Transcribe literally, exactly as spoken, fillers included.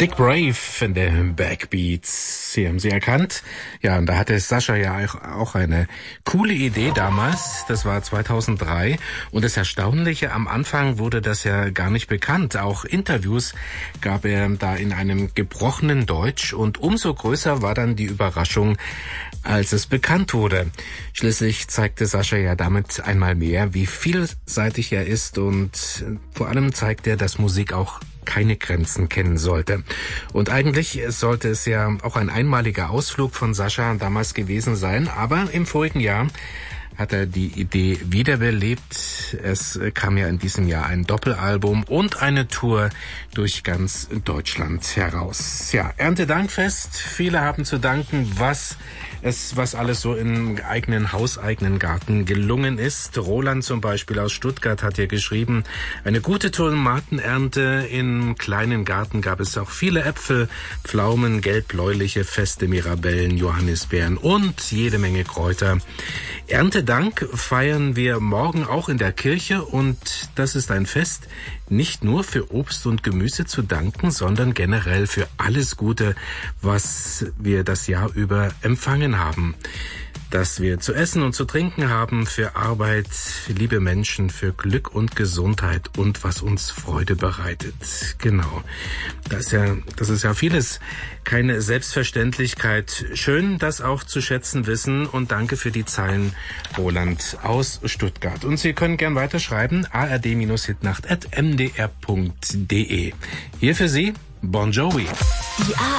Dick Brave in den Backbeats. Sie haben sie erkannt. Ja, und da hatte Sascha ja auch eine coole Idee damals. Das war zweitausenddrei. Und das Erstaunliche, am Anfang wurde das ja gar nicht bekannt. Auch Interviews gab er da in einem gebrochenen Deutsch. Und umso größer war dann die Überraschung, als es bekannt wurde. Schließlich zeigte Sascha ja damit einmal mehr, wie vielseitig er ist. Und vor allem zeigt er, dass Musik auch keine Grenzen kennen sollte. Und eigentlich sollte es ja auch ein einmaliger Ausflug von Sascha damals gewesen sein, aber im vorigen Jahr hat er die Idee wiederbelebt. Es kam ja in diesem Jahr ein Doppelalbum und eine Tour durch ganz Deutschland heraus. Ja, Erntedankfest. Viele haben zu danken, was es, was alles so im eigenen Haus, eigenen Garten gelungen ist. Roland zum Beispiel aus Stuttgart hat ja geschrieben, eine gute Tomatenernte. Im kleinen Garten gab es auch viele Äpfel, Pflaumen, gelb-bläuliche feste Mirabellen, Johannisbeeren und jede Menge Kräuter. Erntedank feiern wir morgen auch in der Kirche und das ist ein Fest, nicht nur für Obst und Gemüse zu danken, sondern generell für alles Gute, was wir das Jahr über empfangen haben. Dass wir zu essen und zu trinken haben, für Arbeit, für liebe Menschen, für Glück und Gesundheit und was uns Freude bereitet. Genau. Das ist ja, das ist ja vieles keine Selbstverständlichkeit. Schön, das auch zu schätzen wissen und danke für die Zeilen, Roland aus Stuttgart. Und Sie können gern weiterschreiben, a r d Hitnacht at m d r punkt d e. Hier für Sie, Bon Jovi. Die A